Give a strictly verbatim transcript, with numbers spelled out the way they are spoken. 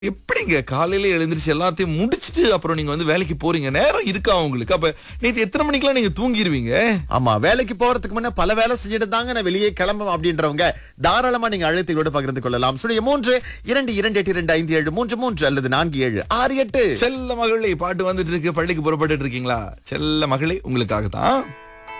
எப்படிங்க காலையில எழுந்திருச்சு எல்லாத்தையும் முடிச்சிட்டு அப்புறம் நீங்க வந்து வேலைக்கு போறீங்க? நேரம் இருக்கா உங்களுக்கு? அப்ப நேத்து எத்தனை மணிக்கெல்லாம் நீங்க தூங்கிருவீங்க? ஆமா, வேலைக்கு போறதுக்கு முன்ன பல வேலை செஞ்சுட்டு தாங்க நான் வெளியே கிளம்பும் அப்படின்றவங்க தாராளமா நீங்க அழைத்தோட பகிர்ந்து கொள்ளலாம். சுழிய மூன்று இரண்டு இரண்டு எட்டு இரண்டு ஐந்து ஏழு மூன்று மூன்று அல்லது நான்கு ஏழு ஆறு எட்டு. செல்ல மகளே பாட்டு வந்துட்டு இருக்கு. பள்ளிக்கு புறப்பட்டு இருக்கீங்களா? செல்ல மகளே உங்களுக்காக தான்.